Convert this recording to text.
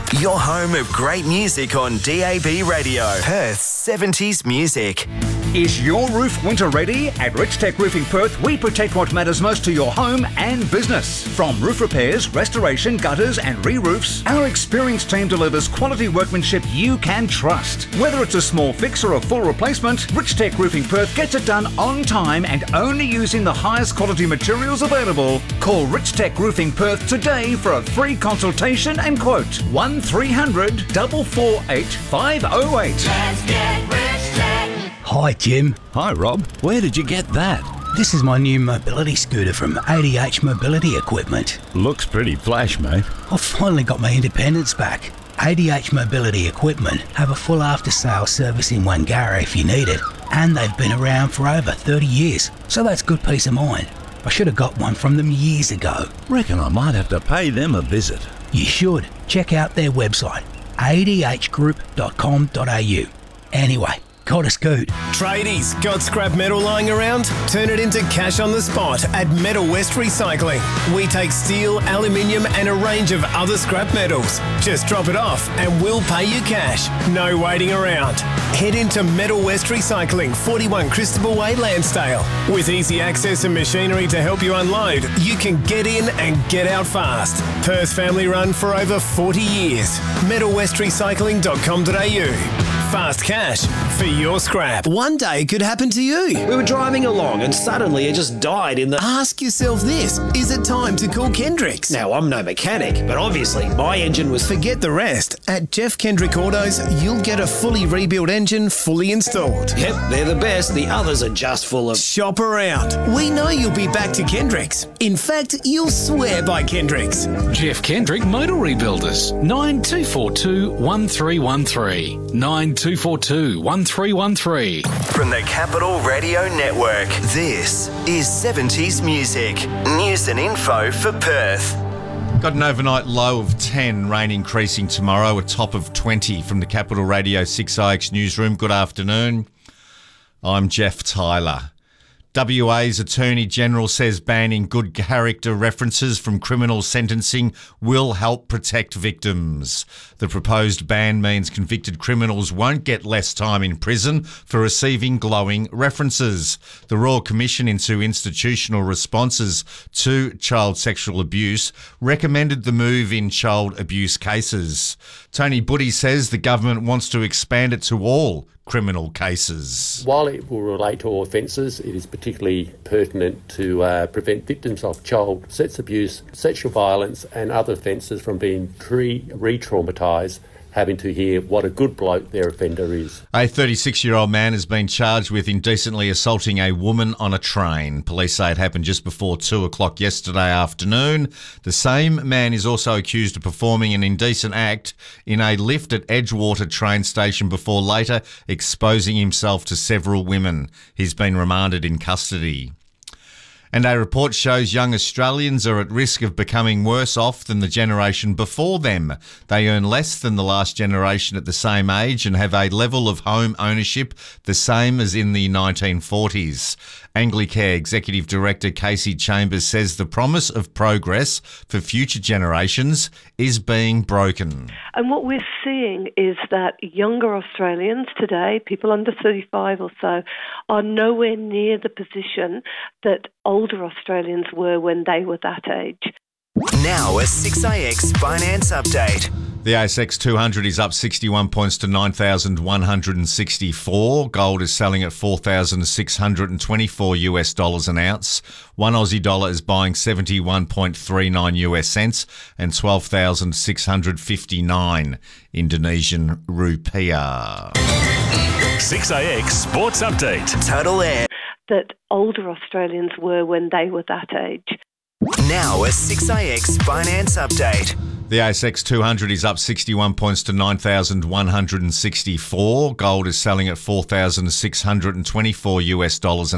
Your home of great music on DAB Radio. Perth's 70s music. Is your roof winter ready? At Rich Tech Roofing Perth, we protect what matters most to your home and business. From roof repairs, restoration, gutters and re-roofs, our experienced team delivers quality workmanship you can trust. Whether it's a small fix or a full replacement, Rich Tech Roofing Perth gets it done on time and only using the highest quality materials available. Call Rich Tech Roofing Perth today for a free consultation and quote. 1300 448 508. Let's get Rich Tech. Hi, Jim. Hi, Rob. Where did you get that? This is my new mobility scooter from ADH Mobility Equipment. Looks pretty flash, mate. I've finally got my independence back. ADH Mobility Equipment have a full after-sales service in Wangara if you need it, and they've been around for over 30 years, so that's good peace of mind. I should have got one from them years ago. Reckon I might have to pay them a visit. You should. Check out their website, adhgroup.com.au. Anyway, got a scoot. Tradies, got scrap metal lying around? Turn it into cash on the spot at Metal West Recycling. We take steel, aluminium and a range of other scrap metals. Just drop it off and we'll pay you cash. No waiting around. Head into Metal West Recycling, 41 Christabel Way, Lansdale. With easy access and machinery to help you unload, you can get in and get out fast. Perth family run for over 40 years. metalwestrecycling.com.au. Fast cash for your scrap. One day could happen to you. We were driving along and suddenly it just died in the... Ask yourself this, is it time to call Kendricks? Now, I'm no mechanic, but obviously my engine was... Forget the rest. At Jeff Kendrick Autos, you'll get a fully rebuilt engine fully installed. Yep, they're the best. The others are just full of... Shop around. We know you'll be back to Kendricks. In fact, you'll swear by Kendricks. Jeff Kendrick Motor Rebuilders. 9242 1313. 9242 1313. From the Capital Radio Network, this is 70s music. News and info for Perth. Got an overnight low of 10, rain increasing tomorrow, a top of 20 from the Capital Radio 6IX newsroom. Good afternoon. I'm Jeff Tyler. WA's Attorney General says banning good character references from criminal sentencing will help protect victims. The proposed ban means convicted criminals won't get less time in prison for receiving glowing references. The Royal Commission into Institutional Responses to Child Sexual Abuse recommended the move in child abuse cases. Tony Buddy says the government wants to expand it to all criminal cases. While it will relate to all offences, it is particularly pertinent to prevent victims of child sex abuse, sexual violence and other offences from being re-traumatised, having to hear what a good bloke their offender is. A 36-year-old man has been charged with indecently assaulting a woman on a train. Police say it happened just before 2 o'clock yesterday afternoon. The same man is also accused of performing an indecent act in a lift at Edgewater train station before later exposing himself to several women. He's been remanded in custody. And a report shows young Australians are at risk of becoming worse off than the generation before them. They earn less than the last generation at the same age and have a level of home ownership the same as in the 1940s. Anglicare Executive Director Casey Chambers says the promise of progress for future generations is being broken. And what we're seeing is that younger Australians today, people under 35 or so, are nowhere near the position that older Australians were when they were that age. Now a 6IX finance update. The ASX 200 is up 61 points to 9,164. Gold is selling at $4,624 an ounce. One Aussie dollar is buying 71.39 US cents and 12,659 Indonesian rupiah. 6IX Sports Update. Total Air. That older Australians were when they were that age. Now a 6IX finance update. The ASX 200 is up 61 points to 9,164. Gold is selling at $4,624 an